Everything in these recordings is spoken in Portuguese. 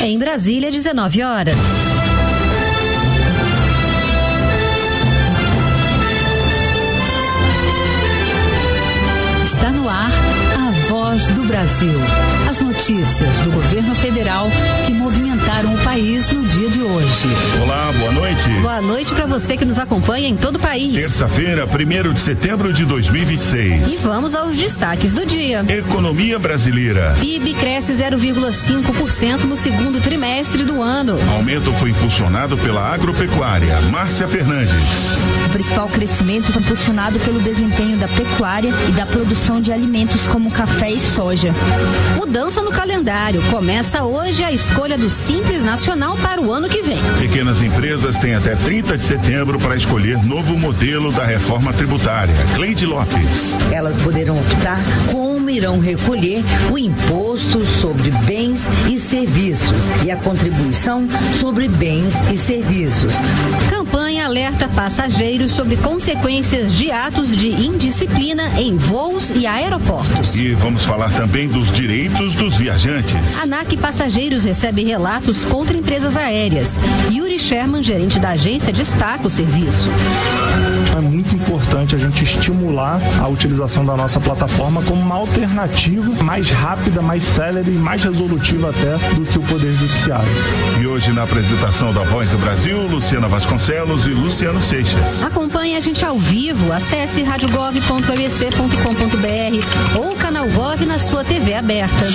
Em Brasília, 19 horas. Está no ar a Voz do Brasil. As notícias do governo federal que movimentaram o país no dia de hoje. Olá, boa noite. Boa noite para você que nos acompanha em todo o país. Terça-feira, 1º de setembro de 2026. E vamos aos destaques do dia. Economia brasileira. PIB cresce 0,5% no segundo trimestre do ano. O aumento foi impulsionado pela agropecuária. Márcia Fernandes. O principal crescimento foi impulsionado pelo desempenho da pecuária e da produção de alimentos como café e soja. Mudança no calendário. Começa hoje a escolha do Simples Nacional para o ano que vem. Pequenas empresas têm até 30 de setembro para escolher novo modelo da reforma tributária. Cleide Lopes. Elas poderão optar como irão recolher o imposto sobre bens e serviços e a contribuição sobre bens e serviços. Campanha alerta passageiros sobre consequências de atos de indisciplina em voos e aeroportos. E vamos falar também dos direitos dos viajantes. ANAC Passageiros recebe relatos contra empresas aéreas. Yuri Sherman, gerente da agência, destaca o serviço. É muito importante a gente estimular a utilização da nossa plataforma como uma alternativa mais rápida, mais célere e mais resolutiva até do que o Poder Judiciário. E hoje, na apresentação da Voz do Brasil, Luciana Vasconcelos e Luciano Seixas. Acompanhe a gente ao vivo. Acesse radiogov.abc.com.br ou canal Gov na sua TV aberta.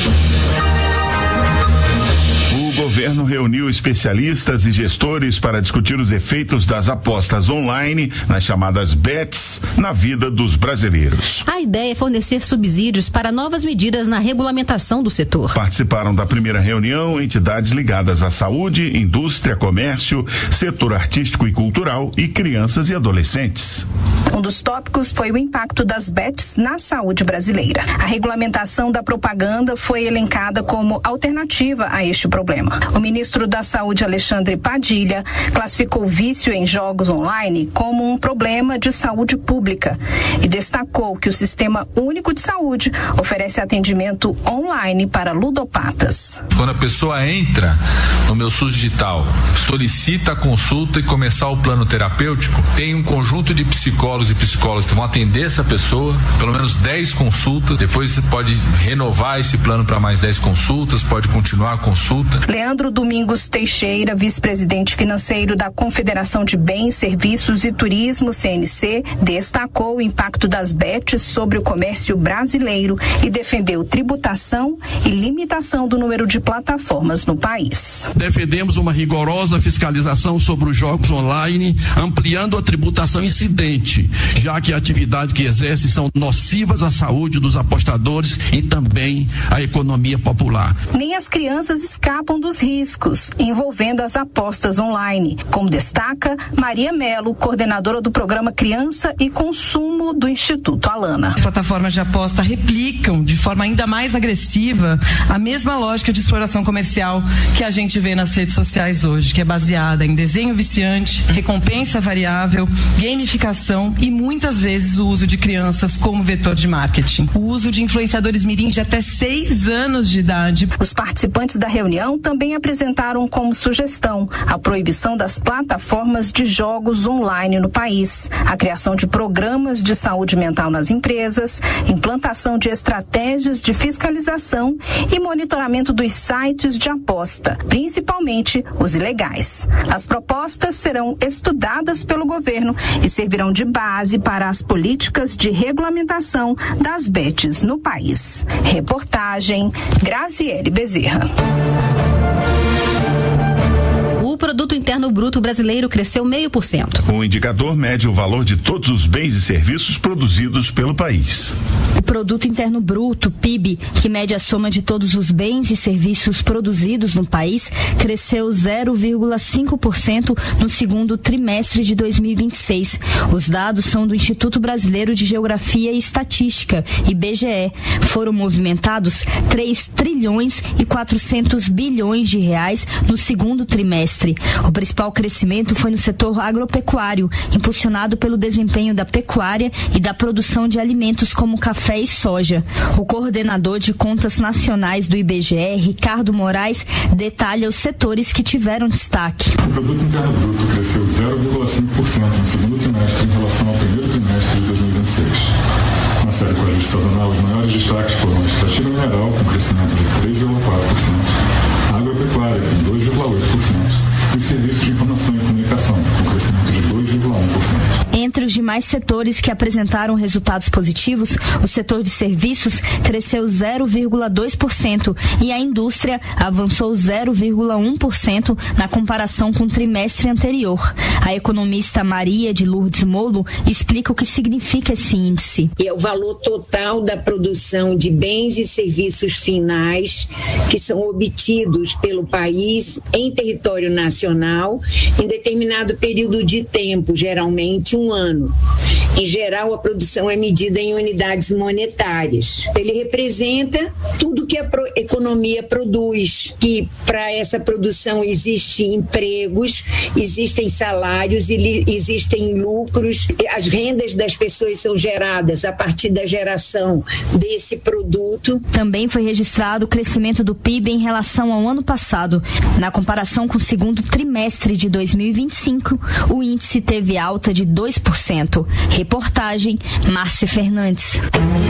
O governo reuniu especialistas e gestores para discutir os efeitos das apostas online, nas chamadas bets, na vida dos brasileiros. A ideia é fornecer subsídios para novas medidas na regulamentação do setor. Participaram da primeira reunião entidades ligadas à saúde, indústria, comércio, setor artístico e cultural e crianças e adolescentes. Um dos tópicos foi o impacto das bets na saúde brasileira. A regulamentação da propaganda foi elencada como alternativa a este problema. O ministro da Saúde, Alexandre Padilha, classificou o vício em jogos online como um problema de saúde pública e destacou que o Sistema Único de Saúde oferece atendimento online para ludopatas. Quando a pessoa entra no Meu SUS Digital, solicita a consulta e começar o plano terapêutico, tem um conjunto de psicólogos e psicólogas que vão atender essa pessoa, pelo menos 10 consultas, depois você pode renovar esse plano para mais 10 consultas, pode continuar a consulta. Leandro Domingos Teixeira, vice-presidente financeiro da Confederação de Bens, Serviços e Turismo, CNC, destacou o impacto das bets sobre o comércio brasileiro e defendeu tributação e limitação do número de plataformas no país. Defendemos uma rigorosa fiscalização sobre os jogos online, ampliando a tributação incidente, já que a atividade que exerce são nocivas à saúde dos apostadores e também à economia popular. Nem as crianças escapam dos riscos envolvendo as apostas online, como destaca Maria Melo, coordenadora do programa Criança e Consumo do Instituto Alana. As plataformas de aposta replicam de forma ainda mais agressiva a mesma lógica de exploração comercial que a gente vê nas redes sociais hoje, que é baseada em desenho viciante, recompensa variável, gamificação e muitas vezes o uso de crianças como vetor de marketing. O uso de influenciadores mirim de até 6 anos de idade. Os participantes da reunião também apresentaram como sugestão a proibição das plataformas de jogos online no país, a criação de programas de saúde mental nas empresas, implantação de estratégias de fiscalização e monitoramento dos sites de aposta, principalmente os ilegais. As propostas serão estudadas pelo governo e servirão de base para as políticas de regulamentação das bets no país. Reportagem Graziele Bezerra. O Produto Interno Bruto brasileiro cresceu 0,5%. O indicador mede o valor de todos os bens e serviços produzidos pelo país. O Produto Interno Bruto, PIB, que mede a soma de todos os bens e serviços produzidos no país, cresceu 0,5% no segundo trimestre de 2026. Os dados são do Instituto Brasileiro de Geografia e Estatística, IBGE. Foram movimentados 3 trilhões e 400 bilhões de reais no segundo trimestre, trimestre. O principal crescimento foi no setor agropecuário, impulsionado pelo desempenho da pecuária e da produção de alimentos como café e soja. O coordenador de contas nacionais do IBGE, Ricardo Moraes, detalha os setores que tiveram destaque. O produto interno bruto cresceu 0,5% no segundo trimestre em relação ao primeiro trimestre de 2026. Na série com ajuste sazonal, os maiores destaques foram a extrativa mineral, com crescimento de 3,4%, a agropecuária, com 2,8%, e os serviços de informação e comunicação, com crescimento de 2,1%. Entre os demais setores que apresentaram resultados positivos, o setor de serviços cresceu 0,2% e a indústria avançou 0,1% na comparação com o trimestre anterior. A economista Maria de Lourdes Molo explica o que significa esse índice. É o valor total da produção de bens e serviços finais que são obtidos pelo país em território nacional em determinado período de tempo, geralmente um ano. Em geral, a produção é medida em unidades monetárias. Ele representa tudo que a economia produz, que para essa produção existem empregos, existem salários, existem lucros, as rendas das pessoas são geradas a partir da geração desse produto. Também foi registrado o crescimento do PIB em relação ao ano passado. Na comparação com o segundo trimestre de 2025, o índice teve alta de 2%. Reportagem, Márcia Fernandes.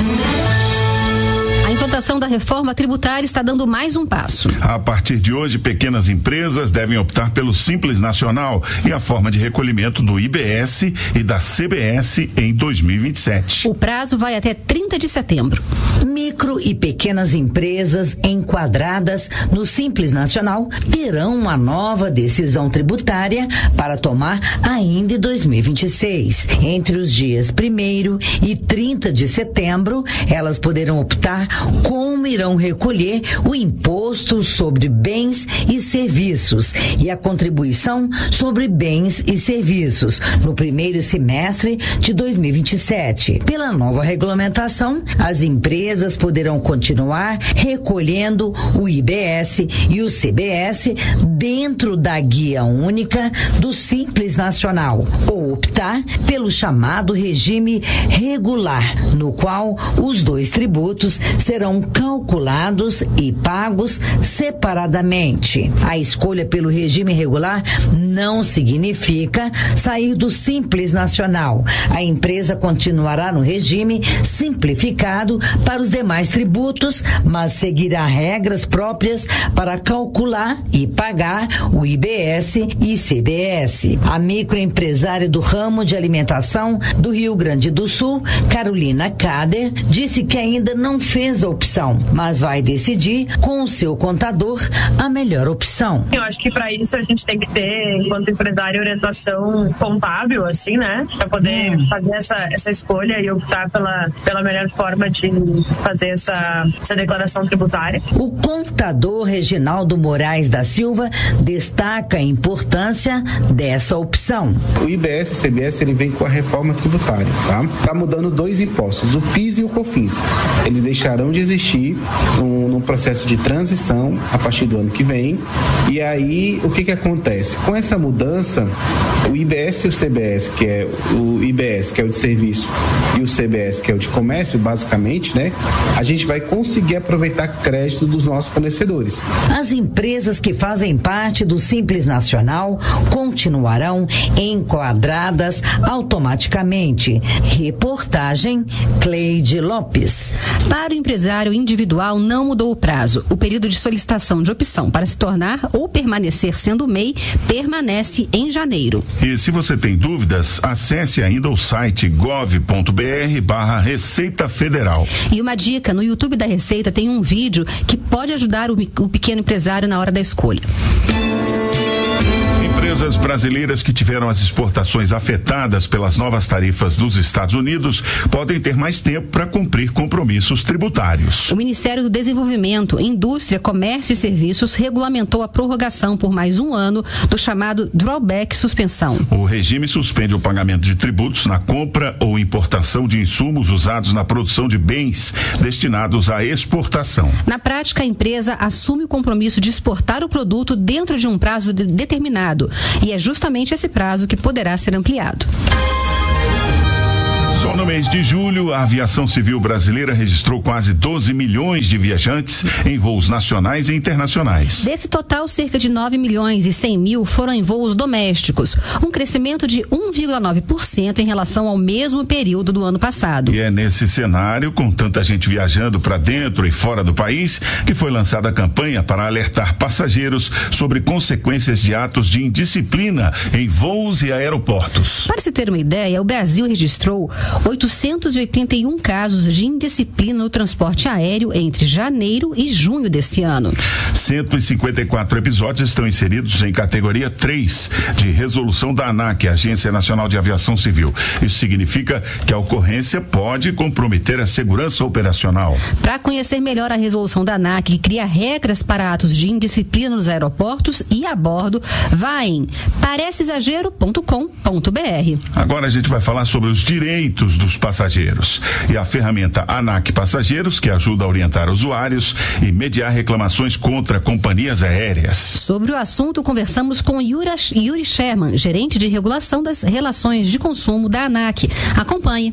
A implantação da reforma tributária está dando mais um passo. A partir de hoje, pequenas empresas devem optar pelo Simples Nacional e a forma de recolhimento do IBS e da CBS em 2027. O prazo vai até 30 de setembro. Micro e pequenas empresas enquadradas no Simples Nacional terão uma nova decisão tributária para tomar ainda em 2026. Entre os dias 1º e 30 de setembro, elas poderão optar como irão recolher o imposto sobre bens e serviços e a contribuição sobre bens e serviços no primeiro semestre de 2027. Pela nova regulamentação, as empresas poderão continuar recolhendo o IBS e o CBS dentro da guia única do Simples Nacional ou optar pelo chamado regime regular, no qual os dois tributos serão calculados e pagos separadamente. A escolha pelo regime regular não significa sair do Simples Nacional. A empresa continuará no regime simplificado para os demais tributos, mas seguirá regras próprias para calcular e pagar o IBS e CBS. A microempresária do ramo de alimentação do Rio Grande do Sul, Carolina Kader, disse que ainda não fez a opção, mas vai decidir com o seu contador a melhor opção. Eu acho que para isso a gente tem que ter, enquanto empresário, orientação contábil, assim, né? Para poder fazer essa escolha e optar pela melhor forma de fazer essa declaração tributária. O contador Reginaldo Moraes da Silva destaca a importância dessa opção. O IBS e o CBS ele vem com a reforma tributária, tá? Tá mudando dois impostos, o PIS e o COFINS. Eles deixarão de existir num processo de transição a partir do ano que vem. E aí, o que acontece? Com essa mudança, o IBS e o CBS, que é o IBS, que é o de serviço, e o CBS, que é o de comércio, basicamente, né? A gente vai conseguir aproveitar crédito dos nossos fornecedores. As empresas que fazem parte do Simples Nacional continuarão enquadradas automaticamente. Reportagem Cleide Lopes. Para o empresário individual não mudou o prazo. O período de solicitação de opção para se tornar ou permanecer sendo MEI permanece em janeiro. E se você tem dúvidas, acesse ainda o site gov.br/Receita Federal. E uma dica, no YouTube da Receita tem um vídeo que pode ajudar o pequeno empresário na hora da escolha. empresas brasileiras que tiveram as exportações afetadas pelas novas tarifas dos Estados Unidos podem ter mais tempo para cumprir compromissos tributários. O Ministério do Desenvolvimento, Indústria, Comércio e Serviços regulamentou a prorrogação por mais um ano do chamado drawback suspensão. O regime suspende o pagamento de tributos na compra ou importação de insumos usados na produção de bens destinados à exportação. Na prática, a empresa assume o compromisso de exportar o produto dentro de um prazo determinado, e é justamente esse prazo que poderá ser ampliado. Só no mês de julho, a aviação civil brasileira registrou quase 12 milhões de viajantes em voos nacionais e internacionais. Desse total, cerca de 9 milhões e 100 mil foram em voos domésticos, um crescimento de 1,9% em relação ao mesmo período do ano passado. E é nesse cenário, com tanta gente viajando para dentro e fora do país, que foi lançada a campanha para alertar passageiros sobre consequências de atos de indisciplina em voos e aeroportos. Para se ter uma ideia, o Brasil registrou 881 casos de indisciplina no transporte aéreo entre janeiro e junho deste ano. 154 episódios estão inseridos em categoria 3 de resolução da ANAC, Agência Nacional de Aviação Civil. Isso significa que a ocorrência pode comprometer a segurança operacional. Para conhecer melhor a resolução da ANAC, que cria regras para atos de indisciplina nos aeroportos e a bordo, vá em pareceexagero.com.br. Agora a gente vai falar sobre os direitos dos passageiros e a ferramenta ANAC Passageiros, que ajuda a orientar usuários e mediar reclamações contra companhias aéreas. Sobre o assunto, conversamos com Yuri Sherman, gerente de regulação das relações de consumo da ANAC. Acompanhe.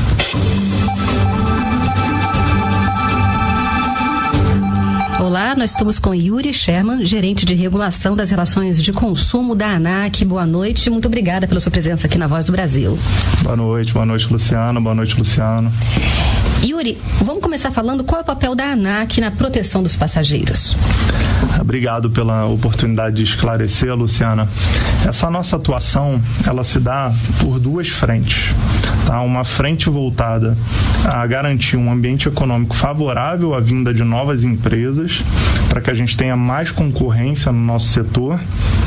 Olá, nós estamos com Yuri Sherman, gerente de regulação das relações de consumo da ANAC. Boa noite, muito obrigada pela sua presença aqui na Voz do Brasil. Boa noite Luciano, boa noite Luciano. Yuri, vamos começar falando qual é o papel da ANAC na proteção dos passageiros. Obrigado pela oportunidade de esclarecer, Luciana. Essa nossa atuação, ela se dá por duas frentes. Tá? Uma frente voltada a garantir um ambiente econômico favorável à vinda de novas empresas, para que a gente tenha mais concorrência no nosso setor.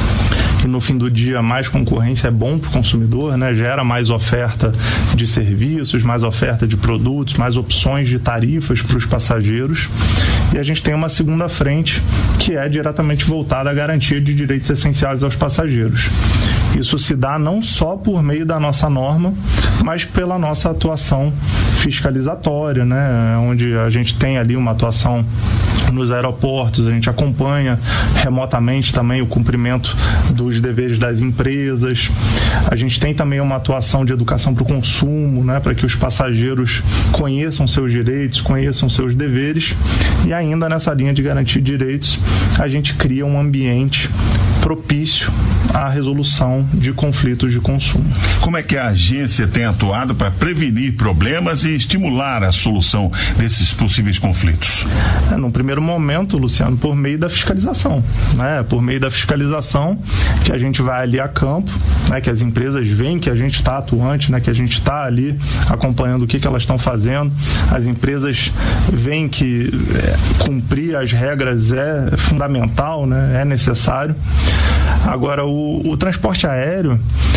E no fim do dia, mais concorrência é bom para o consumidor, né? Gera mais oferta de serviços, mais oferta de produtos, mais opções de tarifas para os passageiros. E a gente tem uma segunda frente que é diretamente voltada à garantia de direitos essenciais aos passageiros. Isso se dá não só por meio da nossa norma, mas pela nossa atuação fiscalizatória, né? Onde a gente tem ali uma atuação nos aeroportos, a gente acompanha remotamente também o cumprimento dos deveres das empresas. A gente tem também uma atuação de educação para o consumo, né? Para que os passageiros conheçam seus direitos, conheçam seus deveres. E ainda nessa linha de garantir direitos, a gente cria um ambiente propício à resolução de conflitos de consumo. Como é que a agência tem atuado para prevenir problemas e estimular a solução desses possíveis conflitos? Num primeiro momento, Luciano, por meio da fiscalização, né? Por meio da fiscalização que a gente vai ali a campo, né? Que as empresas veem que a gente está atuante, né? Que a gente está ali acompanhando o que elas estão fazendo. As empresas veem que cumprir as regras é fundamental, né? É necessário. Agora, o transporte aéreo,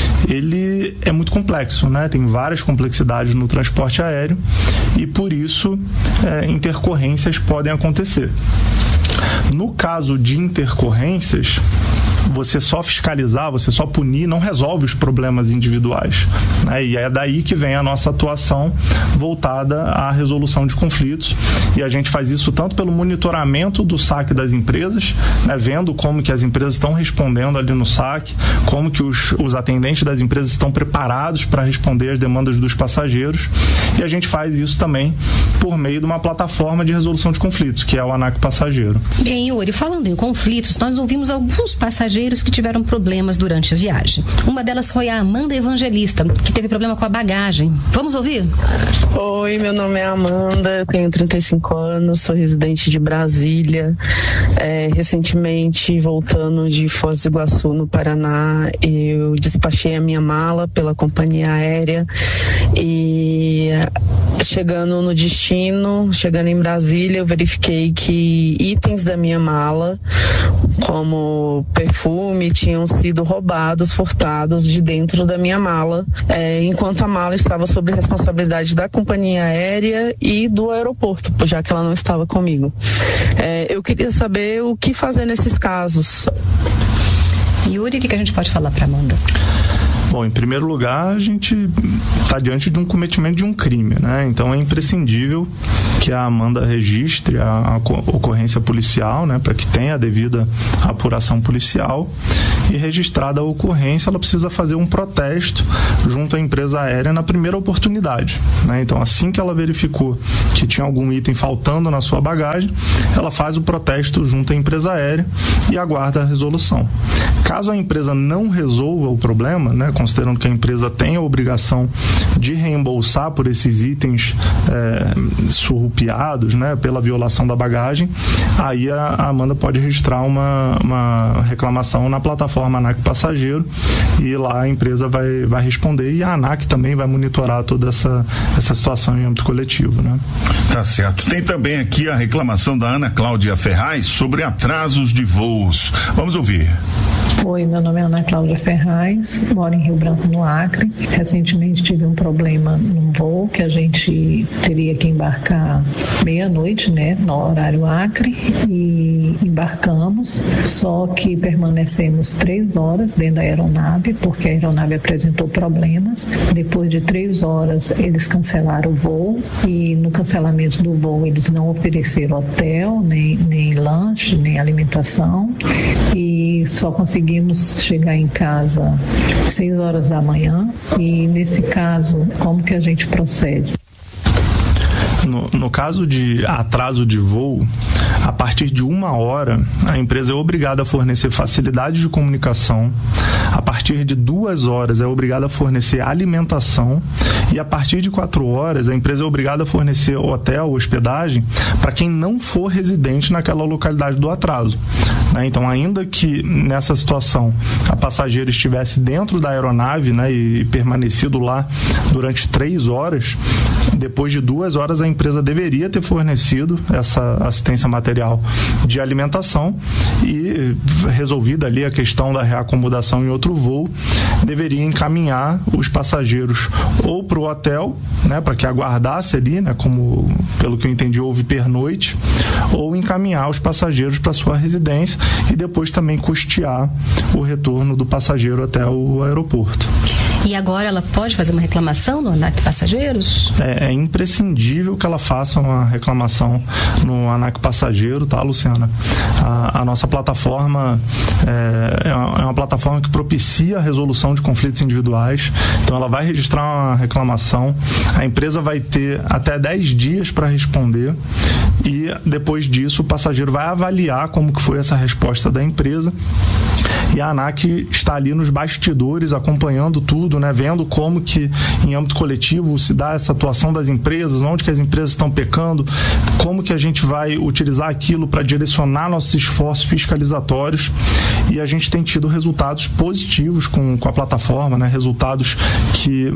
ele é muito complexo, né? Tem várias complexidades no transporte aéreo e, por isso, intercorrências podem acontecer. No caso de intercorrências, você só fiscalizar, você só punir, não resolve os problemas individuais, né? E é daí que vem a nossa atuação voltada à resolução de conflitos. E a gente faz isso tanto pelo monitoramento do saque das empresas, né? Vendo como que as empresas estão respondendo ali no saque, como que os atendentes das empresas estão preparados para responder às demandas dos passageiros. E a gente faz isso também por meio de uma plataforma de resolução de conflitos, que é o ANAC Passageiro. Bem, Yuri, falando em conflitos, nós ouvimos alguns passageiros que tiveram problemas durante a viagem. Uma delas foi a Amanda Evangelista, que teve problema com a bagagem. Vamos ouvir? Oi, meu nome é Amanda, eu tenho 35 anos, sou residente de Brasília. Recentemente, voltando de Foz do Iguaçu, no Paraná, eu despachei a minha mala pela companhia aérea e chegando no destino, chegando em Brasília, eu verifiquei que itens da minha mala, como perfume, perfume tinham sido roubados, furtados de dentro da minha mala, enquanto a mala estava sob responsabilidade da companhia aérea e do aeroporto, já que ela não estava comigo. Eu queria saber o que fazer nesses casos. Yuri, o que a gente pode falar para Amanda? Bom, em primeiro lugar, a gente está diante de um cometimento de um crime, né? Então é imprescindível que a Amanda registre a ocorrência policial, né? Para que tenha a devida apuração policial, e registrada a ocorrência, ela precisa fazer um protesto junto à empresa aérea na primeira oportunidade, né? Então, assim que ela verificou que tinha algum item faltando na sua bagagem, ela faz o protesto junto à empresa aérea e aguarda a resolução. Caso a empresa não resolva o problema, né, considerando que a empresa tem a obrigação de reembolsar por esses itens surrupiados, né, pela violação da bagagem, aí a Amanda pode registrar uma reclamação na plataforma ANAC Passageiro, e lá a empresa vai responder, e a ANAC também vai monitorar toda essa situação em âmbito coletivo, né? Tá certo. Tem também aqui a reclamação da Ana Cláudia Ferraz sobre atrasos de voos. Vamos ouvir. Oi, meu nome é Ana Cláudia Ferraz, moro em Rio Branco, no Acre. Recentemente tive um problema num voo que a gente teria que embarcar meia-noite, né, no horário Acre, e embarcamos, só que permanecemos 3 horas dentro da aeronave, porque a aeronave apresentou problemas. Depois de 3 horas, eles cancelaram o voo, e no cancelamento do voo eles não ofereceram hotel, nem lanche, nem alimentação, e só conseguimos chegar em casa 6 horas da manhã. E nesse caso, como que a gente procede? No caso de atraso de voo, a partir de 1 hora, a empresa é obrigada a fornecer facilidade de comunicação. A partir de 2 horas, é obrigada a fornecer alimentação. E a partir de 4 horas, a empresa é obrigada a fornecer hotel, hospedagem, para quem não for residente naquela localidade do atraso, né? Então, ainda que nessa situação a passageira estivesse dentro da aeronave, né, e permanecido lá durante 3 horas, depois de 2 horas a empresa deveria ter fornecido essa assistência material de alimentação, e resolvida ali a questão da reacomodação em outro voo, deveria encaminhar os passageiros ou para o hotel, né, para que aguardasse ali, né, como pelo que eu entendi houve pernoite, ou encaminhar os passageiros para sua residência e depois também custear o retorno do passageiro até o aeroporto. E agora ela pode fazer uma reclamação no ANAC Passageiros? É imprescindível que ela faça uma reclamação no ANAC Passageiro, tá, Luciana? A nossa plataforma é uma plataforma que propicia a resolução de conflitos individuais. Então ela vai registrar uma reclamação, a empresa vai ter até 10 dias para responder, e depois disso o passageiro vai avaliar como que foi essa resposta da empresa, e a ANAC está ali nos bastidores acompanhando tudo, né, vendo como que em âmbito coletivo se dá essa atuação das empresas, onde que as empresas estão pecando, como que a gente vai utilizar aquilo para direcionar nossos esforços fiscalizatórios, e a gente tem tido resultados positivos com a plataforma, né, resultados que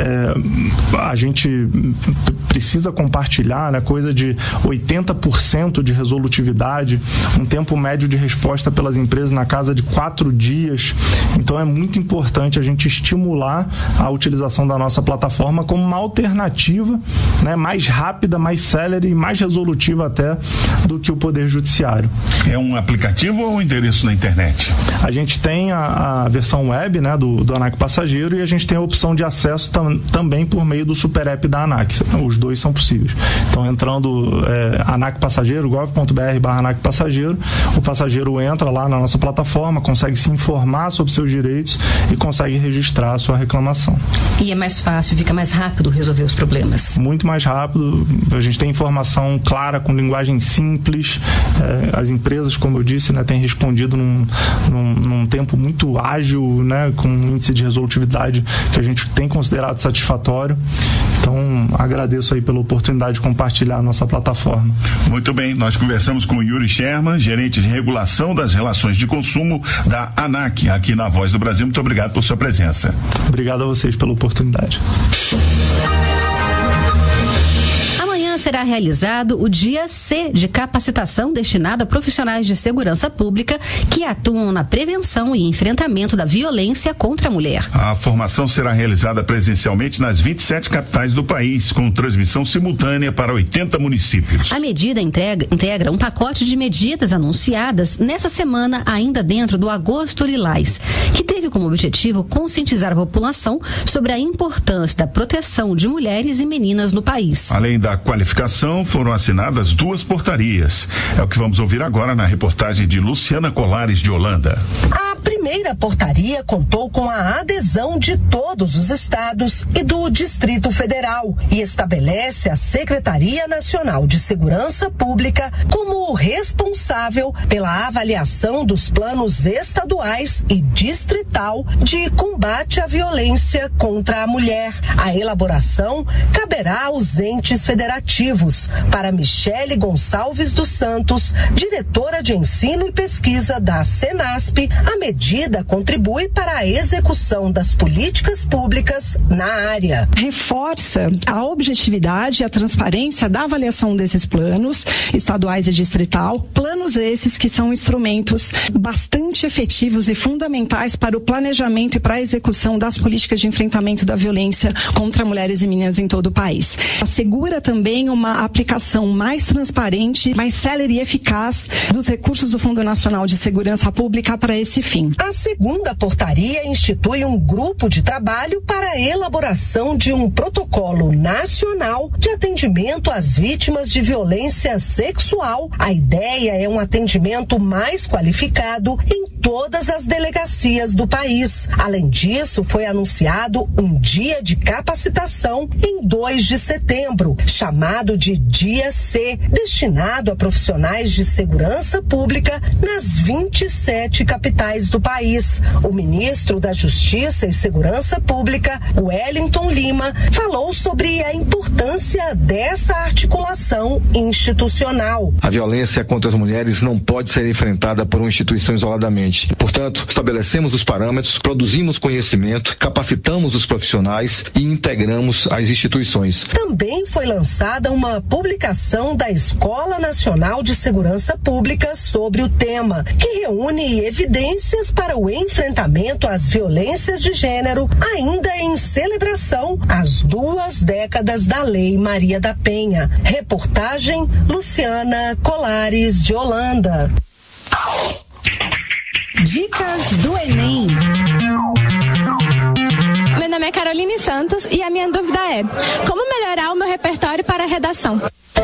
a gente precisa compartilhar, né, coisa de 80% de resolutividade, um tempo médio de resposta pelas empresas na casa de 4 dias. Então é muito importante a gente estimular a utilização da nossa plataforma como uma alternativa, né, mais rápida, mais célere e mais resolutiva até do que o Poder Judiciário. É um aplicativo ou um endereço na internet? A gente tem a versão web, né, do ANAC Passageiro, e a gente tem a opção de acesso também por meio do super app da ANAC. Os dois são possíveis. Então, entrando ANAC Passageiro, gov.br/ANAC Passageiro, o passageiro entra lá na nossa plataforma, consegue se informar sobre seus direitos e consegue registrar a sua reclamação. E é mais fácil, fica mais rápido resolver os problemas? Muito mais rápido, a gente tem informação clara, com linguagem simples, as empresas, como eu disse, né, têm respondido num tempo muito ágil, né, com um índice de resolutividade que a gente tem considerado satisfatório. Então, agradeço aí pela oportunidade de compartilhar a nossa plataforma. Muito bem, nós conversamos com o Yuri Sherman, gerente de regulação das relações de consumo da ANAC, aqui na Voz do Brasil. Muito obrigado por sua presença. Obrigado a vocês pela oportunidade. será realizado o Dia C de capacitação destinado a profissionais de segurança pública que atuam na prevenção e enfrentamento da violência contra a mulher. A formação será realizada presencialmente nas 27 capitais do país, com transmissão simultânea para 80 municípios. A medida integra um pacote de medidas anunciadas nessa semana, ainda dentro do Agosto Lilás, que teve como objetivo conscientizar a população sobre a importância da proteção de mulheres e meninas no país. Além da qualificação, foram assinadas 2 portarias. É o que vamos ouvir agora na reportagem de Luciana Colares, de Holanda. A primeira portaria contou com a adesão de todos os estados e do Distrito Federal e estabelece a Secretaria Nacional de Segurança Pública como responsável pela avaliação dos planos estaduais e distrital de combate à violência contra a mulher. A elaboração caberá aos entes federativos. Para Michele Gonçalves dos Santos, diretora de Ensino e Pesquisa da Senasp, a medida contribui para a execução das políticas públicas na área. Reforça a objetividade e a transparência da avaliação desses planos estaduais e distrital, planos esses que são instrumentos bastante efetivos e fundamentais para o planejamento e para a execução das políticas de enfrentamento da violência contra mulheres e meninas em todo o país. Assegura também uma aplicação mais transparente, mais célere e eficaz dos recursos do Fundo Nacional de Segurança Pública para esse fim. A segunda portaria institui um grupo de trabalho para a elaboração de um protocolo nacional de atendimento às vítimas de violência sexual. A ideia é um atendimento mais qualificado em todas as delegacias do país. Além disso, foi anunciado um dia de capacitação em 2 de setembro, chamado de Dia C, destinado a profissionais de segurança pública nas 27 capitais do país. O ministro da Justiça e Segurança Pública, Wellington Lima, falou sobre a importância dessa articulação institucional. A violência contra as mulheres não pode ser enfrentada por uma instituição isoladamente. Portanto, estabelecemos os parâmetros, produzimos conhecimento, capacitamos os profissionais e integramos as instituições. Também foi lançada uma publicação da Escola Nacional de Segurança Pública sobre o tema, que reúne evidências para o enfrentamento às violências de gênero, ainda em celebração às 2 décadas da Lei Maria da Penha. Reportagem Luciana Colares, de Holanda. Dicas do Enem. Meu nome é Caroline Santos e a minha dúvida é: como melhorar o meu repertório para a redação?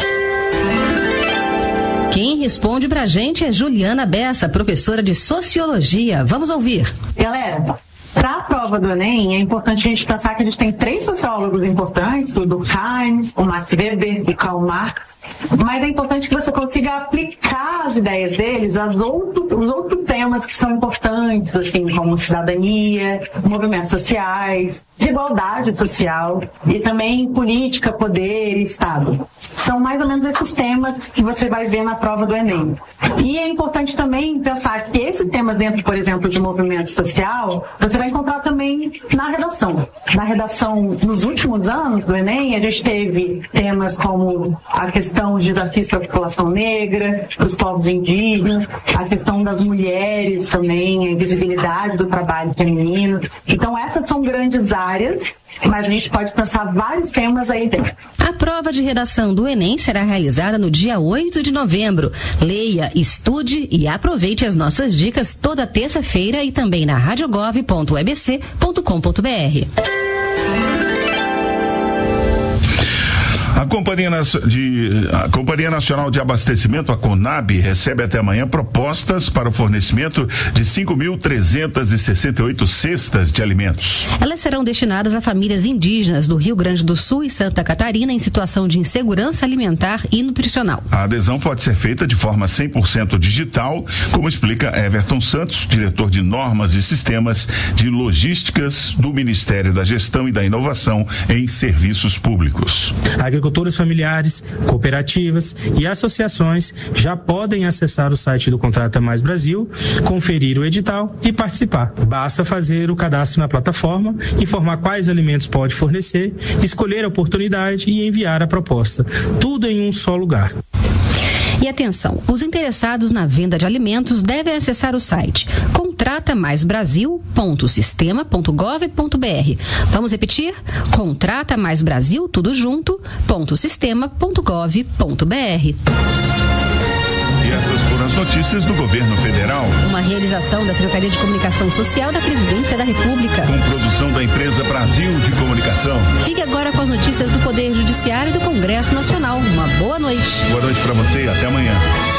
Quem responde pra gente é Juliana Bessa, professora de Sociologia. Vamos ouvir. Galera, para a prova do Enem, é importante a gente pensar que a gente tem 3 sociólogos importantes, o Durkheim, o Max Weber e Karl Marx, mas é importante que você consiga aplicar as ideias deles aos outros temas que são importantes, assim, como cidadania, movimentos sociais, desigualdade social e também política, poder e Estado. São mais ou menos esses temas que você vai ver na prova do Enem. E é importante também pensar que esses temas dentro, por exemplo, de movimento social, você vai encontrar também na redação. Na redação, nos últimos anos do Enem, a gente teve temas como a questão dos desafios para a população negra, dos povos indígenas, a questão das mulheres também, a invisibilidade do trabalho feminino. Então, essas são grandes áreas, mas a gente pode pensar vários temas aí dentro. A prova de redação do Enem será realizada no dia 8 de novembro. Leia, estude e aproveite as nossas dicas toda terça-feira e também na radiogov.ebc.com.br. A Companhia Nacional de Abastecimento, a CONAB, recebe até amanhã propostas para o fornecimento de 5.368 cestas de alimentos. Elas serão destinadas a famílias indígenas do Rio Grande do Sul e Santa Catarina em situação de insegurança alimentar e nutricional. A adesão pode ser feita de forma 100% digital, como explica Everton Santos, diretor de Normas e Sistemas de Logísticas do Ministério da Gestão e da Inovação em Serviços Públicos. A agricultura agricultores familiares, cooperativas e associações já podem acessar o site do Contrata Mais Brasil, conferir o edital e participar. Basta fazer o cadastro na plataforma, informar quais alimentos pode fornecer, escolher a oportunidade e enviar a proposta. Tudo em um só lugar. E atenção, os interessados na venda de alimentos devem acessar o site contratamaisbrasil.sistema.gov.br. Vamos repetir? Contratamaisbrasil, tudo junto, .sistema.gov.br. E essas foram as notícias do Governo Federal. Uma realização da Secretaria de Comunicação Social da Presidência da República. Com produção da empresa Brasil de Comunicação. Fique agora com as notícias do Poder Judiciário e do Congresso Nacional. Uma boa noite. Boa noite para você e até amanhã.